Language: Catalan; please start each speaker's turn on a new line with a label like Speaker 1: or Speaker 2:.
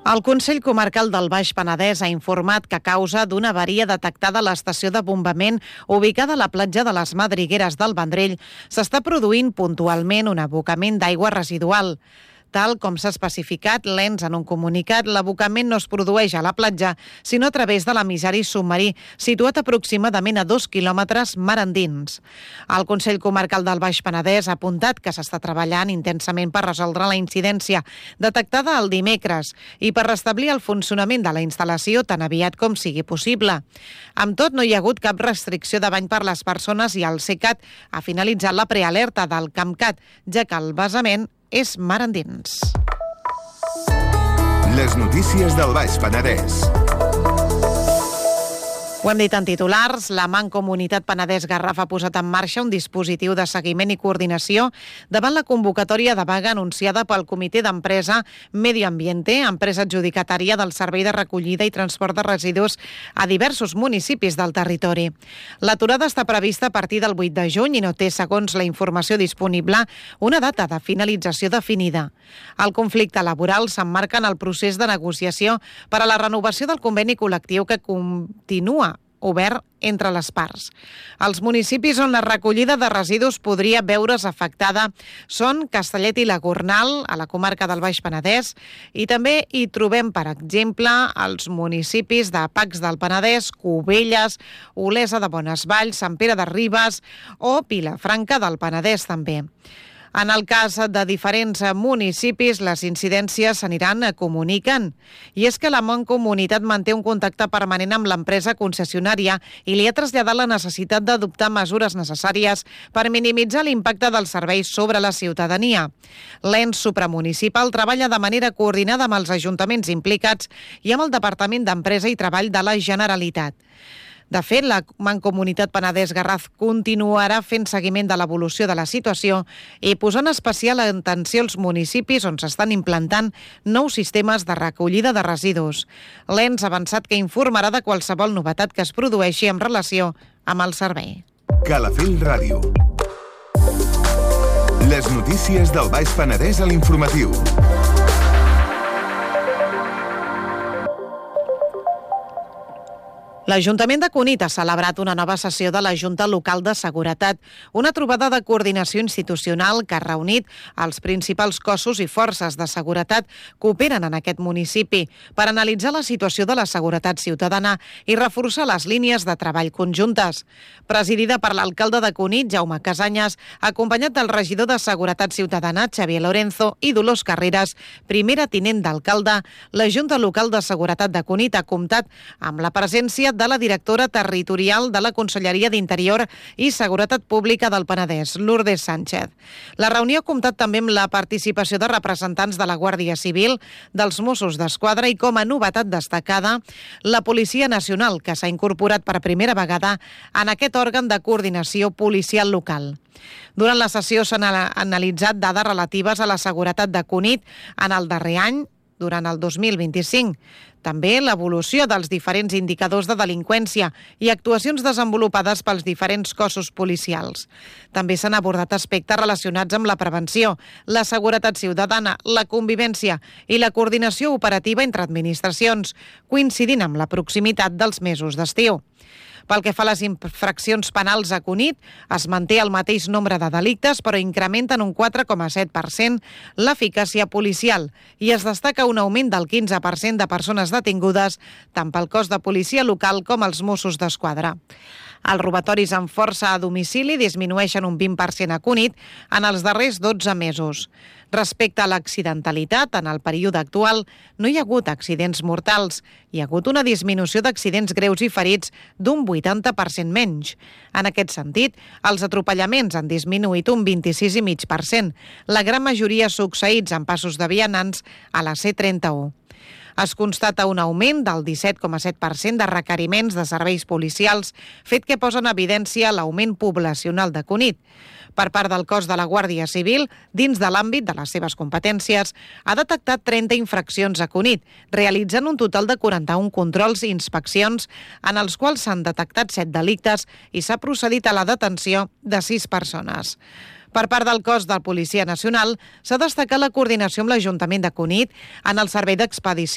Speaker 1: El Consell Comarcal del Baix Penedès ha informat que a causa d'una avaria detectada a l'estació de bombament ubicada a la platja de les Madrigueres del Vendrell s'està produint puntualment un abocament d'aigua residual. Tal com s'ha especificat l'ENS en un comunicat, l'abocament no es produeix a la platja, sinó a través de l'emissari submarí, situat aproximadament a 2 quilòmetres mar endins. El Consell Comarcal del Baix Penedès ha apuntat que s'està treballant intensament per resoldre la incidència detectada el dimecres i per restablir el funcionament de la instal·lació tan aviat com sigui possible. Amb tot, no hi ha hagut cap restricció de bany per les persones i el CECAT ha finalitzat la prealerta del CAMCAT, ja que el vessament és mar endins.
Speaker 2: Les notícies del Baix Penedès.
Speaker 1: Ho hem dit en titulars, la Mancomunitat Penedès-Garraf ha posat en marxa un dispositiu de seguiment i coordinació davant la convocatòria de vaga anunciada pel Comitè d'Empresa Medio Ambiente, empresa adjudicatària del servei de recollida i transport de residus a diversos municipis del territori. L'aturada està prevista a partir del 8 de juny i no té, segons la informació disponible, una data de finalització definida. El conflicte laboral s'emmarca en el procés de negociació per a la renovació del conveni col·lectiu que continua obert entre les parts. Els municipis on la recollida de residus podria veure's afectada són Castellet i la Gornal, a la comarca del Baix Penedès, i també hi trobem, per exemple, els municipis de Pacs del Penedès, Cubelles, Olesa de Bonesvalls, Sant Pere de Ribes o Vilafranca del Penedès també. En el cas de diferents municipis, les incidències s'aniran comunicant. I és que la Mancomunitat manté un contacte permanent amb l'empresa concessionària i li ha traslladat la necessitat d'adoptar mesures necessàries per minimitzar l'impacte dels serveis sobre la ciutadania. L'ENS supramunicipal treballa de manera coordinada amb els ajuntaments implicats i amb el Departament d'Empresa i Treball de la Generalitat. De fet, la Mancomunitat Penedès-Garraf continuarà fent seguiment de l'evolució de la situació i posant especial atenció als municipis on s'estan implantant nous sistemes de recollida de residus. L'ENS ha avançat que informarà de qualsevol novetat que es produeixi en relació amb el servei.
Speaker 2: Calafell Ràdio. Les notícies del Baix Penedès a l'informatiu.
Speaker 1: L'Ajuntament de Cunit ha celebrat una nova sessió de la Junta Local de Seguretat, una trobada de coordinació institucional que ha reunit els principals cossos i forces de seguretat que operen en aquest municipi per analitzar la situació de la seguretat ciutadana i reforçar les línies de treball conjuntes. Presidida per l'alcalde de Cunit, Jaume Casanyes, acompanyat del regidor de Seguretat Ciutadana, Xavier Lorenzo, i Dolors Carreras, primera tinent d'alcalde, la Junta Local de Seguretat de Cunit ha comptat amb la presència de la directora territorial de la Conselleria d'Interior i Seguretat Pública del Penedès, Lourdes Sánchez. La reunió ha comptat també amb la participació de representants de la Guàrdia Civil, dels Mossos d'Esquadra i, com a novetat destacada, la Policia Nacional, que s'ha incorporat per primera vegada en aquest òrgan de coordinació policial local. Durant la sessió s'han analitzat dades relatives a la seguretat de Cunit en el darrer any, durant el 2025. També l'evolució dels diferents indicadors de delinqüència i actuacions desenvolupades pels diferents cossos policials. També s'han abordat aspectes relacionats amb la prevenció, la seguretat ciutadana, la convivència i la coordinació operativa entre administracions, coincidint amb la proximitat dels mesos d'estiu. Pel que fa a les infraccions penals a Cunit, es manté el mateix nombre de delictes, però incrementen un 4,7% l'eficàcia policial i es destaca un augment del 15% de persones detingudes tant pel cos de policia local com els Mossos d'Esquadra. Els robatoris amb força a domicili disminueixen un 20% a Cunit en els darrers 12 mesos. Respecte a l'accidentalitat, en el període actual no hi ha hagut accidents mortals. Hi ha hagut una disminució d'accidents greus i ferits d'un 80% menys. En aquest sentit, els atropellaments han disminuït un 26,5%, la gran majoria succeïts en passos de vianants a la C31. Es constata un augment del 17,7% de requeriments de serveis policials, fet que posa en evidència l'augment poblacional de Cunit. Per part del cos de la Guàrdia Civil, dins de l'àmbit de les seves competències, ha detectat 30 infraccions a Cunit, realitzant un total de 41 controls i inspeccions, en els quals s'han detectat 7 delictes i s'ha procedit a la detenció de 6 persones. Per part del cos de la Policia Nacional, s'ha destacat la coordinació amb l'Ajuntament de Cunit en el servei d'expedició